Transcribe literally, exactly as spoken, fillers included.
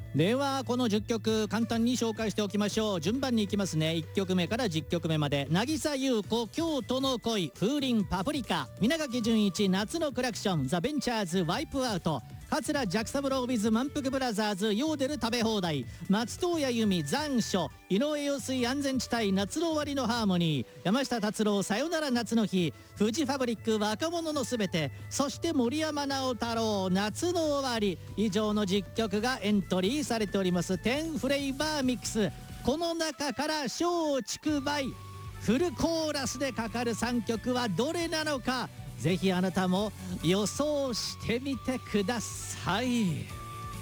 ではこのじゅっきょく簡単に紹介しておきましょう。順番に行きますね。いっきょくめからじゅっきょくめまで。渚優子京都の恋、風鈴パプリカ、稲垣潤一夏のクラクション、ザ・ベンチャーズワイプアウト、桂ジャクサブロー with 満腹ブラザーズヨーデル食べ放題、松任谷由実残暑、井上陽水安全地帯夏の終わりのハーモニー、山下達郎さよなら夏の日、フジファブリック若者のすべて、そして森山直太朗夏の終わり、以上のじゅっきょくがエントリーされております。じゅうフレーバーミックス、この中から松竹梅フルコーラスでかかるさんきょくはどれなのか、ぜひあなたも予想してみてください。